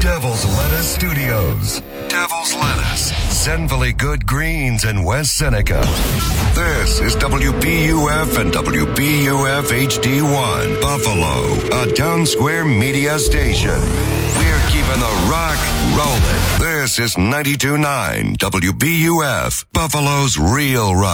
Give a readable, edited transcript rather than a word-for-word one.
Devil's Lettuce Studios. Devil's Lettuce, Zenville Good Greens in West Seneca. This is WBUF and WBUF HD1, Buffalo, a Town Square media station. We're keeping the rock rolling. This is 92.9 WBUF, Buffalo's Real Rock.